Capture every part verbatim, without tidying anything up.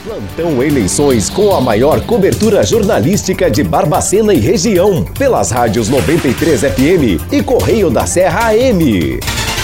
Plantão Eleições com a maior cobertura jornalística de Barbacena e região, pelas rádios noventa e três F M e Correio da Serra A M.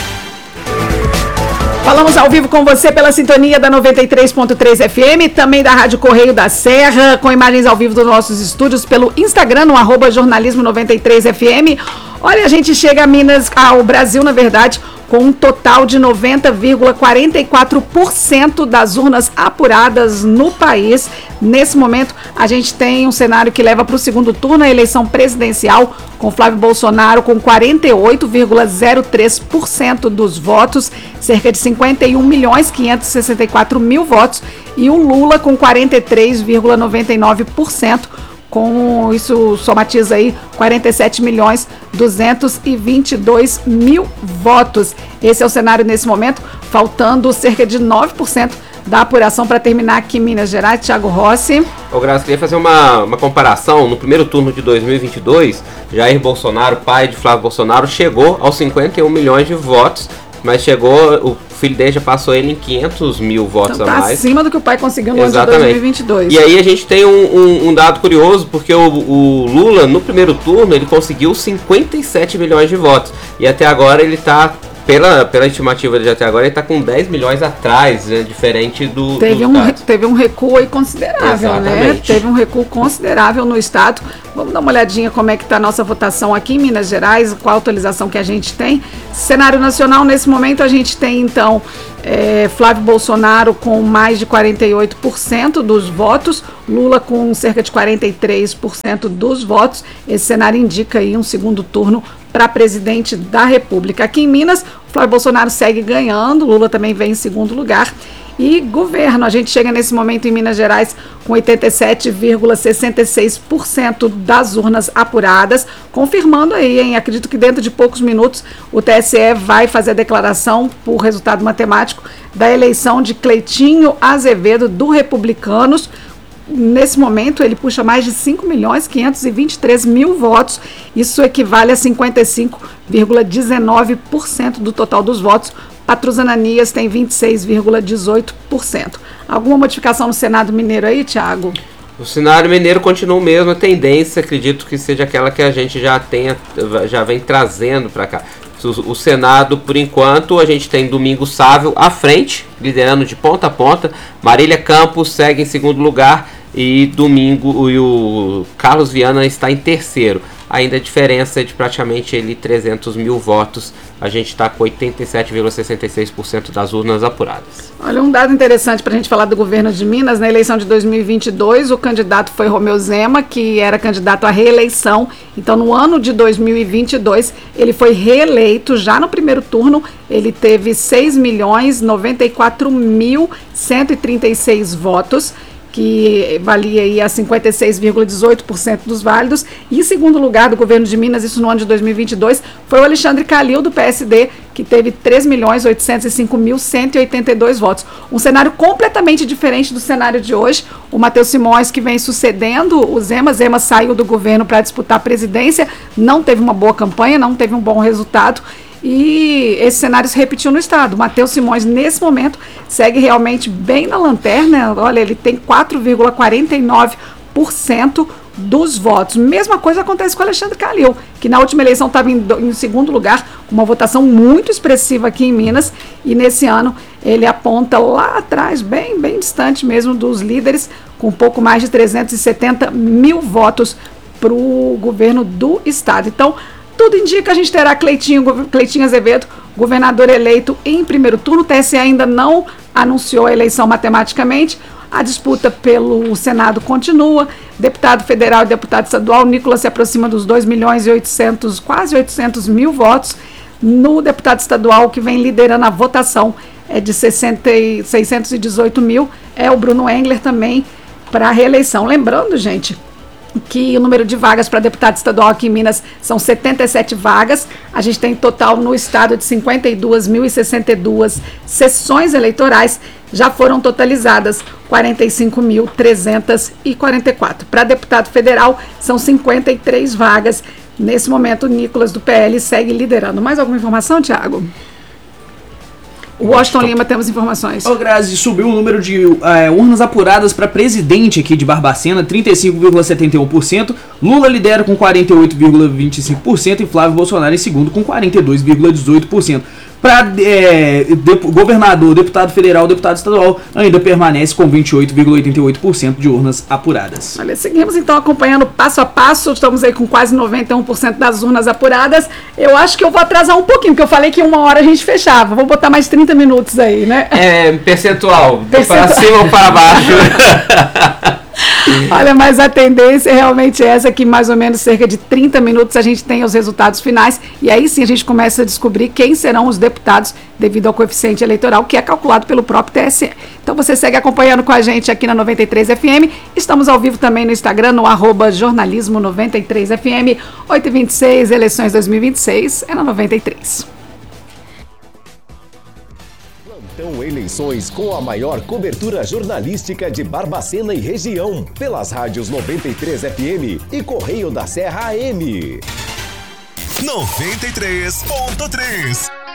Falamos ao vivo com você pela sintonia da noventa e três ponto três F M, também da Rádio Correio da Serra, com imagens ao vivo dos nossos estúdios pelo Instagram, no arroba jornalismo noventa e três F M. Olha, a gente chega a Minas, ao Brasil, na verdade, com um total de noventa vírgula quarenta e quatro por cento das urnas apuradas no país. Nesse momento, a gente tem um cenário que leva para o segundo turno a eleição presidencial, com Flávio Bolsonaro com quarenta e oito vírgula zero três por cento dos votos, cerca de cinquenta e um milhões quinhentos e sessenta e quatro mil votos, e o Lula com quarenta e três vírgula noventa e nove por cento. Com isso, somatiza aí quarenta e sete milhões duzentos e vinte e dois mil votos. Esse é o cenário nesse momento, faltando cerca de nove por cento da apuração para terminar aqui em Minas Gerais. Thiago Rossi. Ô, Graça, queria fazer uma, uma comparação. No primeiro turno de dois mil e vinte e dois, Jair Bolsonaro, pai de Flávio Bolsonaro, chegou aos cinquenta e um milhões de votos, mas chegou, o filho dele já passou ele em quinhentos mil votos então, tá a mais. Acima do que o pai conseguiu no Exatamente. ano de dois mil e vinte e dois. E aí a gente tem um, um, um dado curioso, porque o, o Lula, no primeiro turno, ele conseguiu cinquenta e sete milhões de votos. E até agora ele está, pela, pela estimativa de até agora, ele está com dez milhões atrás, né, diferente do, teve do um estado. Teve um recuo aí considerável, Exatamente. né? Teve um recuo considerável no estado. Vamos dar uma olhadinha como é que está a nossa votação aqui em Minas Gerais, qual a atualização que a gente tem. Cenário nacional, nesse momento a gente tem então é, Flávio Bolsonaro com mais de quarenta e oito por cento dos votos, Lula com cerca de quarenta e três por cento dos votos. Esse cenário indica aí um segundo turno para presidente da República. Aqui em Minas, Flávio Bolsonaro segue ganhando, Lula também vem em segundo lugar. E governo, a gente chega nesse momento em Minas Gerais com oitenta e sete vírgula sessenta e seis por cento das urnas apuradas, confirmando aí, hein? Acredito que dentro de poucos minutos o T S E vai fazer a declaração por resultado matemático da eleição de Cleitinho Azevedo do Republicanos. Nesse momento ele puxa mais de cinco milhões quinhentos e vinte e três mil votos, isso equivale a cinquenta e cinco vírgula dezenove por cento do total dos votos. Patrus Ananias tem vinte e seis vírgula dezoito por cento. Alguma modificação no Senado Mineiro aí, Thiago? O cenário mineiro continua o mesmo, a tendência, acredito que seja aquela que a gente já, tenha, já vem trazendo para cá. O, o Senado, por enquanto, a gente tem Domingos Sávio à frente, liderando de ponta a ponta. Marília Campos segue em segundo lugar e Domingo e o Carlos Viana está em terceiro. Ainda a diferença é de praticamente ele trezentos mil votos. A gente está com oitenta e sete vírgula sessenta e seis por cento das urnas apuradas. Olha, um dado interessante para a gente falar do governo de Minas. Na eleição de dois mil e vinte e dois, o candidato foi Romeu Zema, que era candidato à reeleição. Então, no ano de dois mil e vinte e dois, ele foi reeleito. Já no primeiro turno, ele teve seis milhões noventa e quatro mil cento e trinta e seis votos, que valia aí a cinquenta e seis vírgula dezoito por cento dos válidos. E em segundo lugar do governo de Minas, isso no ano de dois mil e vinte e dois, foi o Alexandre Calil, do P S D, que teve três milhões oitocentos e cinco mil cento e oitenta e dois votos. Um cenário completamente diferente do cenário de hoje. O Matheus Simões, que vem sucedendo o Zema, Zema saiu do governo para disputar a presidência, não teve uma boa campanha, não teve um bom resultado. E esse cenário se repetiu no estado. Matheus Simões, nesse momento, segue realmente bem na lanterna. Olha, ele tem quatro vírgula quarenta e nove por cento dos votos. Mesma coisa acontece com o Alexandre Calil, que na última eleição estava em, em segundo lugar, com uma votação muito expressiva aqui em Minas, e nesse ano ele aponta lá atrás, bem, bem distante mesmo dos líderes, com um pouco mais de trezentos e setenta mil votos para o governo do estado. Então, tudo indica que a gente terá Cleitinho, Cleitinho Azevedo, governador eleito em primeiro turno. O T S E ainda não anunciou a eleição matematicamente. A disputa pelo Senado continua. Deputado federal e deputado estadual, Nicolas se aproxima dos dois milhões e oitocentos, quase oitocentos mil votos. No deputado estadual, que vem liderando a votação, é de seiscentos e dezoito mil, é o Bruno Engler também para a reeleição. Lembrando, gente, que o número de vagas para deputado estadual aqui em Minas são setenta e sete vagas. A gente tem total no estado de cinquenta e dois mil e sessenta e duas sessões eleitorais. Já foram totalizadas quarenta e cinco mil trezentos e quarenta e quatro. Para deputado federal, são cinquenta e três vagas. Nesse momento, o Nicolas do P L segue liderando. Mais alguma informação, Thiago? O Washington Lima, temos informações. Ô, Grazi, subiu o número de é, urnas apuradas para presidente aqui de Barbacena, trinta e cinco vírgula setenta e um por cento. Lula lidera com quarenta e oito vírgula vinte e cinco por cento e Flávio Bolsonaro em segundo com quarenta e dois vírgula dezoito por cento. Para é, de, governador, deputado federal, deputado estadual, ainda permanece com vinte e oito vírgula oitenta e oito por cento de urnas apuradas. Olha, seguimos então acompanhando passo a passo, estamos aí com quase noventa e um por cento das urnas apuradas. Eu acho que eu vou atrasar um pouquinho, porque eu falei que uma hora a gente fechava. Vou botar mais trinta minutos aí, né? É, percentual, percentual. para cima ou para baixo. Olha, mas a tendência é realmente essa, que mais ou menos cerca de trinta minutos a gente tem os resultados finais, e aí sim a gente começa a descobrir quem serão os deputados devido ao coeficiente eleitoral que é calculado pelo próprio T S E. Então você segue acompanhando com a gente aqui na noventa e três F M, estamos ao vivo também no Instagram, no arroba jornalismo noventa e três F M, oito e vinte e seis, eleições dois mil e vinte e seis, é na noventa e três. Plantão Eleições com a maior cobertura jornalística de Barbacena e região, pelas rádios noventa e três F M e Correio da Serra A M. noventa e três ponto três